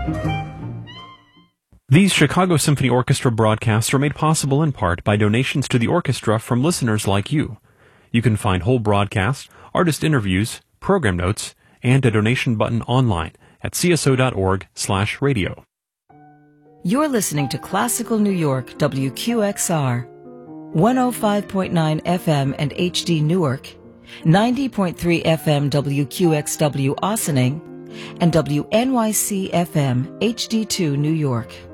These Chicago Symphony Orchestra broadcasts are made possible in part by donations to the orchestra from listeners like you. You can find whole broadcasts, artist interviews, program notes, and a donation button online at cso.org/radio. You're listening to Classical New York WQXR, 105.9 FM and HD Newark, 90.3 FM WQXW Ossining, and WNYC FM HD2 New York.